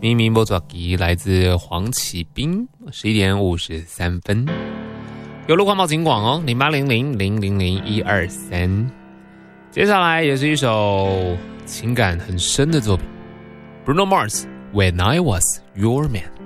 明明不作机来自黄启斌，11点53分。有路况报警广哦，0800000123。接下来也是一首情感很深的作品 ，Bruno Mars，When I Was Your Man。